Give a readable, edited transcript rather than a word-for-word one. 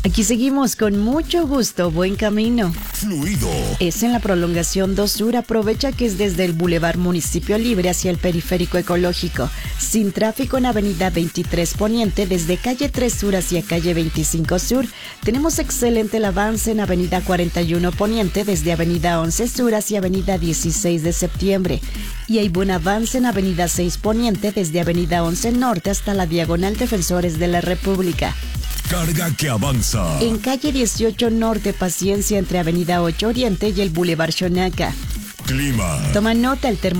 Aquí seguimos con mucho gusto, buen camino. Fluido. Es en la prolongación 2 Sur, aprovecha que es desde el Boulevard Municipio Libre hacia el Periférico Ecológico. Sin tráfico en Avenida 23 Poniente, desde calle 3 Sur hacia calle 25 Sur. Tenemos excelente el avance en Avenida 41 Poniente, desde Avenida 11 Sur hacia Avenida 16 de Septiembre. Y hay buen avance en Avenida 6 Poniente, desde Avenida 11 Norte hasta la Diagonal Defensores de la República. Carga que avanza. En calle 18 Norte, paciencia entre Avenida 8 Oriente y el Boulevard Xonaca. Clima. Toma nota, el termo